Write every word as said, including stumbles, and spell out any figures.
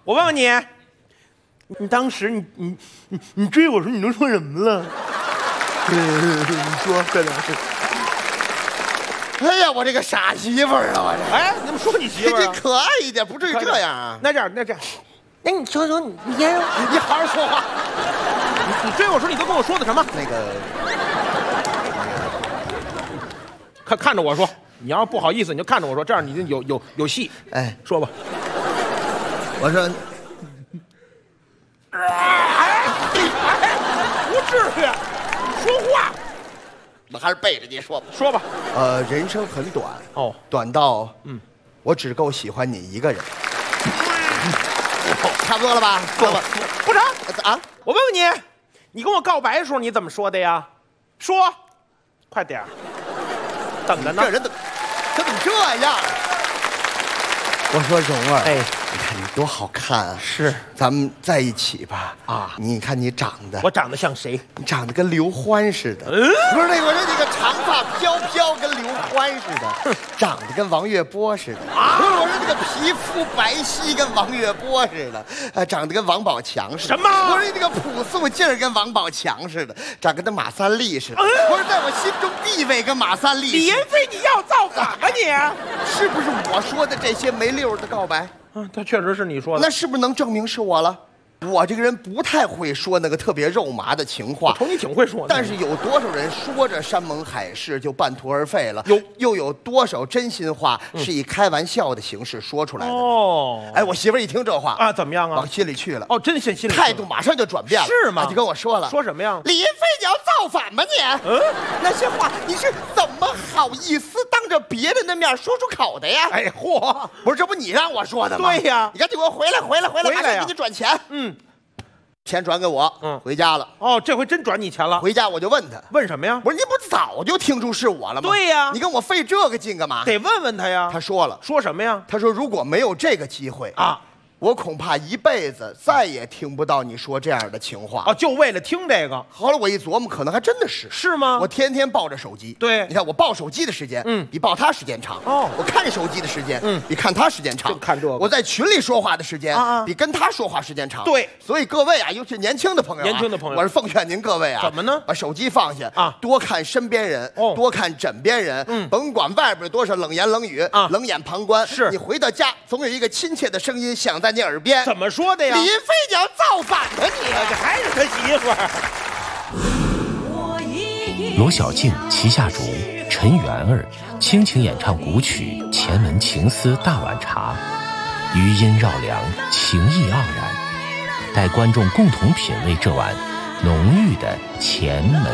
我问问你，你当时你你你你追我时你都说什么了？你说快点。 哎呀，我这个傻媳妇儿啊！我这哎，你们说你媳妇儿、啊， 你可爱一点，不至于这样啊。 那这样，那这样，那你说说，你你先， 你好好说话。 你你追我时你都跟我说的什么？ 那个， 看看着我说，你要不好意思你就看着我说，这样你就有有有戏。 哎， 说吧。 我说， 哎哎，不至于，说话。 我还是背着你说吧。 说吧。 呃，人生很短哦， 短到嗯， 我只够喜欢你一个人。差不多了吧？ 够了。不成啊！ 我问问你，你跟我告白的时候你怎么说的呀？说，快点儿，等着呢。 这人怎么，他怎么这样？我说蓉儿， 哎， 你看你多好看啊！ 是， 咱们在一起吧。 啊， 你看你长得， 我长得像谁？ 你长得跟刘欢似的。 嗯， 不是那个，我说那个长发飘飘，跟刘欢似的，长得跟王月波似的。啊，不是，我说那个皮肤白皙，跟王月波似的，呃，长得跟王宝强似的。 什么？ 我说那个朴素劲儿跟王宝强似的，长得跟马三立似的。嗯，我说在我心中地位跟马三立。 李云飞，你要造反吧你？ 是不是我说的这些没溜儿的告白？ 嗯，他确实是你说的。 那是不是能证明是我了？我这个人不太会说那个特别肉麻的情话， 我瞅你挺会说的。 但是有多少人说着山盟海誓就半途而废了？ 有， 又有多少真心话是以开玩笑的形式说出来的？ 哦， 哎，我媳妇儿一听这话啊，怎么样啊？ 往心里去了。 哦，真心心里态度马上就转变了。 是吗？ 就跟我说了， 说什么呀？ 李云飞，你要造反吗你？嗯，那些话你是怎么好意思当着别人的面说出口的呀？ 哎，嚯！ 不是，这不你让我说的吗？ 对呀， 你赶紧给我回来，回来，回来， 回来呀！ 马上给你转钱。 嗯。 钱转给我，嗯，回家了。 哦，这回真转你钱了。 回家我就问他， 问什么呀？ 我说你不早就听出是我了吗？ 对呀， 你跟我费这个劲干嘛？ 得问问他呀。 他说了， 说什么呀？ 他说如果没有这个机会啊， 我恐怕一辈子再也听不到你说这样的情话。 哦，就为了听这个。 后来我一琢磨，可能还真的是。 是吗？ 我天天抱着手机。 对， 你看我抱手机的时间，嗯，比抱他时间长。 哦， 我看手机的时间， 嗯， 比看他时间长。 就看这个。 我在群里说话的时间，啊，比跟他说话时间长。 对， 所以各位啊，尤其年轻的朋友， 年轻的朋友， 我是奉劝您各位啊， 怎么呢？ 把手机放下啊， 多看身边人， 哦， 多看枕边人，嗯，甭管外边多少冷言冷语啊，冷眼旁观。 是你回到家，总有一个亲切的声音响在你耳边。 怎么说的呀？ 李云飞，你要造反吧你？ 这还是他媳妇儿。 罗小静、齐夏竹、陈圆儿倾情演唱古曲《前门情思大碗茶》，余音绕梁，情意盎然，带观众共同品味这碗浓郁的前门